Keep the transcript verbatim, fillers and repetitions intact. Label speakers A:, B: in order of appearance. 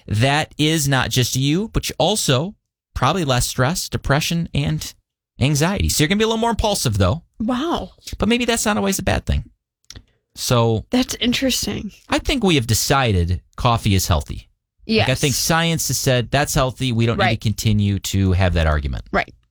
A: that is not just you, but you also probably less stress, depression, and anxiety. So you're going to be a little more impulsive, though.
B: Wow.
A: But maybe that's not always a bad thing. So
B: that's interesting.
A: I think we have decided coffee is healthy.
B: Yes.
A: Like I think science has said that's healthy. We don't
B: right.
A: need to continue to have that argument.
B: Right.